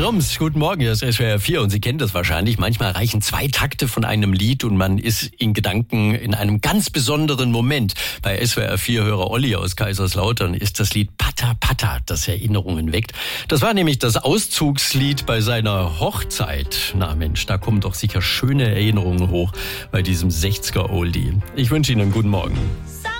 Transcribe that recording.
Rums, guten Morgen, hier ist SWR 4 und Sie kennen das wahrscheinlich. Manchmal reichen 2 Takte von einem Lied und man ist in Gedanken in einem ganz besonderen Moment. Bei SWR 4-Hörer Olli aus Kaiserslautern ist das Lied Pata Pata, das Erinnerungen weckt. Das war nämlich das Auszugslied bei seiner Hochzeit. Na Mensch, da kommen doch sicher schöne Erinnerungen hoch bei diesem 60er-Oldie. Ich wünsche Ihnen einen guten Morgen.